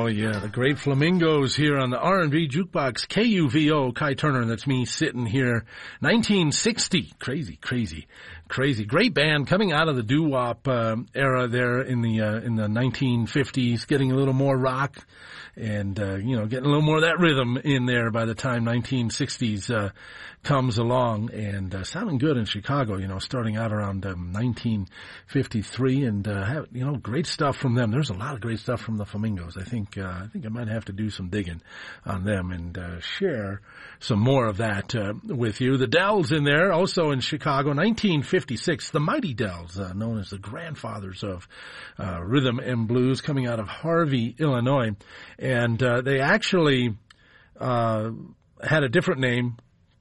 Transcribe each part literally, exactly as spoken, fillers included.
Oh, yeah, the great Flamingos here on the R and B Jukebox, K U V O, Kai Turner, and that's me sitting here. nineteen sixty, crazy, crazy, crazy. Great band coming out of the doo-wop uh, era there in the uh, in the nineteen fifties, getting a little more rock and, uh, you know, getting a little more of that rhythm in there by the time nineteen sixties uh, comes along, and uh, sounding good in Chicago, you know, starting out around um, nineteen fifty-three, and, uh, have, you know, great stuff from them. There's a lot of great stuff from the Flamingos. I think, uh, I think I might have to do some digging on them and, uh, share some more of that, uh, with you. The Dells in there, also in Chicago, nineteen fifty-six, the Mighty Dells, uh, known as the grandfathers of, uh, rhythm and blues, coming out of Harvey, Illinois. And, uh, they actually, uh, had a different name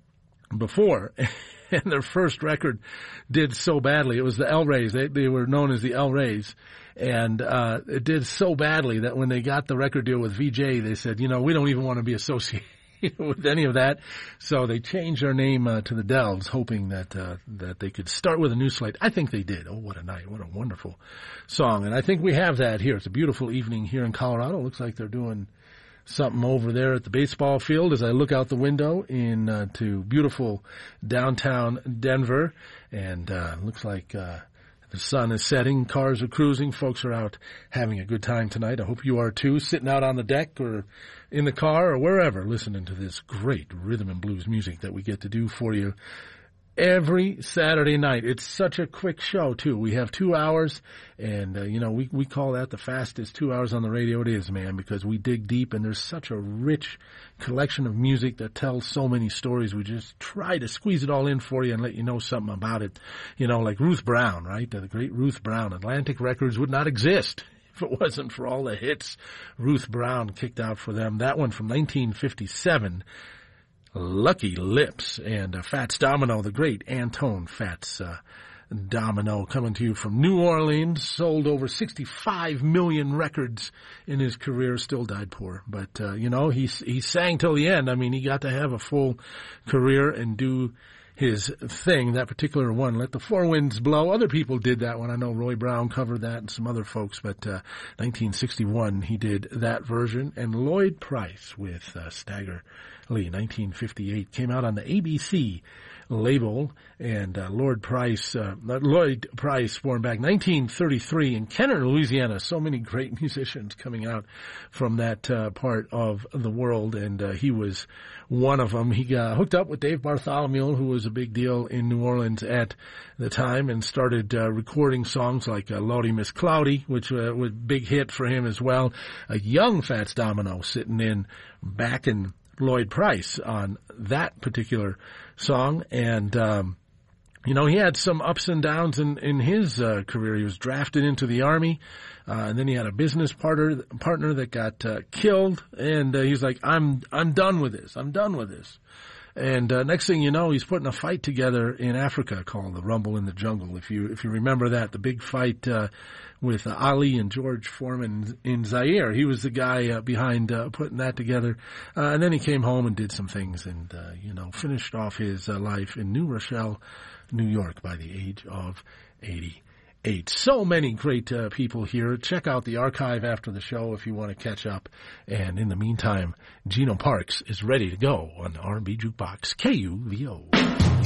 before, and their first record did so badly. It was the El Rays. They, they were known as the El Rays, and uh it did so badly that when they got the record deal with V J, they said, you know, we don't even want to be associated with any of that. So they changed their name uh, to the Dells, hoping that uh, that they could start with a new slate. I think they did. Oh, what a night. What a wonderful song. And I think we have that here. It's a beautiful evening here in Colorado. It looks like they're doing something over there at the baseball field as I look out the window in uh, to beautiful downtown Denver, and uh, looks like uh, the sun is setting, cars are cruising, folks are out having a good time tonight. I hope you are too, sitting out on the deck or in the car or wherever, listening to this great rhythm and blues music that we get to do for you every Saturday night. It's such a quick show, too. We have two hours, and, uh, you know, we we call that the fastest two hours on the radio it is, man, because we dig deep, and there's such a rich collection of music that tells so many stories. We just try to squeeze it all in for you and let you know something about it. You know, like Ruth Brown, right? The great Ruth Brown. Atlantic Records would not exist if it wasn't for all the hits Ruth Brown kicked out for them. That one from nineteen fifty-seven, Lucky Lips, and uh, Fats Domino, the great Antone Fats uh, Domino, coming to you from New Orleans, sold over sixty-five million records in his career, still died poor. But, uh, you know, he, he sang till the end. I mean, he got to have a full career and do his thing, that particular one, Let the Four Winds Blow. Other people did that one. I know Roy Brown covered that and some other folks, but uh, nineteen sixty-one he did that version. And Lloyd Price with uh, Stagger Lee, nineteen fifty-eight, came out on the A B C label, and uh, Lord Price, uh, Lloyd Price, born back nineteen thirty-three in Kenner, Louisiana. So many great musicians coming out from that uh, part of the world, and uh, he was one of them. He got hooked up with Dave Bartholomew, who was a big deal in New Orleans at the time, and started uh, recording songs like uh, Lordy Miss Cloudy, which uh, was a big hit for him as well. A young Fats Domino sitting in back in Lloyd Price on that particular song. And, um, you know, he had some ups and downs in, in his uh, career. He was drafted into the Army, uh, and then he had a business partner, partner that got uh, killed, and uh, he's like, I'm, I'm done with this. I'm done with this. And uh, next thing you know, he's putting a fight together in Africa called the Rumble in the Jungle. If you if you remember that, the big fight uh, with uh, Ali and George Foreman in Zaire. He was the guy uh, behind uh, putting that together. Uh, and then he came home and did some things, and uh, you know, finished off his uh, life in New Rochelle, New York, by the age of eighty-eight. So many great uh, people here. Check out the archive after the show if you want to catch up. And in the meantime, Gino Parks is ready to go on the R and B Jukebox, K U V O.